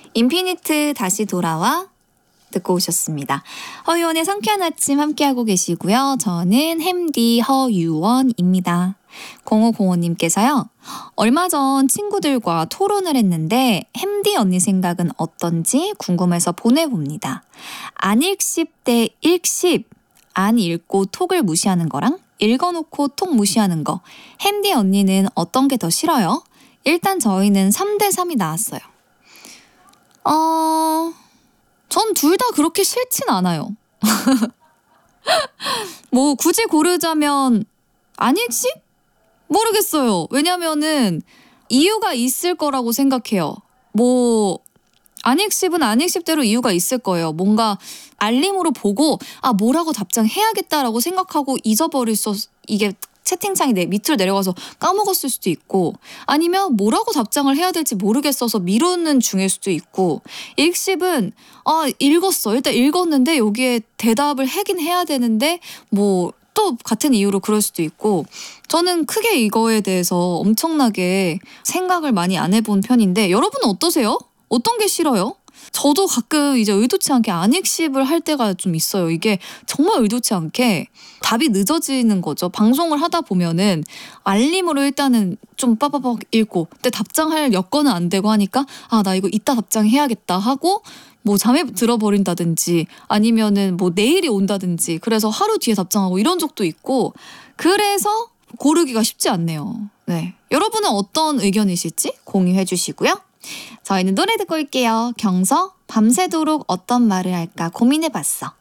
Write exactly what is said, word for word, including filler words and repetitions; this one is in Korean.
인피니트 다시 돌아와 듣고 오셨습니다. 허유원의 상쾌한 아침 함께하고 계시고요. 저는 햄디 허유원입니다. 공오공오님께서요. 얼마 전 친구들과 토론을 했는데 햄디 언니 생각은 어떤지 궁금해서 보내봅니다. 안 읽십 대 읽십. 안 읽고 톡을 무시하는 거랑 읽어놓고 톡 무시하는 거. 햄디 언니는 어떤 게 더 싫어요? 일단 저희는 삼 대 삼이 나왔어요. 어... 전 둘 다 그렇게 싫진 않아요. 뭐 굳이 고르자면 안 읽십? 모르겠어요. 왜냐면은 이유가 있을 거라고 생각해요. 뭐 안 읽십은 안 읽십대로 이유가 있을 거예요. 뭔가 알림으로 보고 아 뭐라고 답장해야겠다라고 생각하고 잊어버릴 수 이게 채팅창이 내 밑으로 내려가서 까먹었을 수도 있고 아니면 뭐라고 답장을 해야 될지 모르겠어서 미루는 중일 수도 있고 읽십은 아 읽었어. 일단 읽었는데 여기에 대답을 하긴 해야 되는데 뭐 또 같은 이유로 그럴 수도 있고 저는 크게 이거에 대해서 엄청나게 생각을 많이 안 해본 편인데 여러분은 어떠세요? 어떤 게 싫어요? 저도 가끔 이제 의도치 않게 안 읽씹을 할 때가 좀 있어요. 이게 정말 의도치 않게 답이 늦어지는 거죠. 방송을 하다 보면은 알림으로 일단은 좀 빠바박 읽고 근데 답장할 여건은 안 되고 하니까 아, 나 이거 이따 답장해야겠다 하고 뭐 잠에 들어버린다든지 아니면은 뭐 내일이 온다든지 그래서 하루 뒤에 답장하고 이런 적도 있고 그래서 고르기가 쉽지 않네요. 네, 여러분은 어떤 의견이실지 공유해 주시고요. 저희는 노래 듣고 올게요. 경서 밤새도록 어떤 말을 할까 고민해봤어.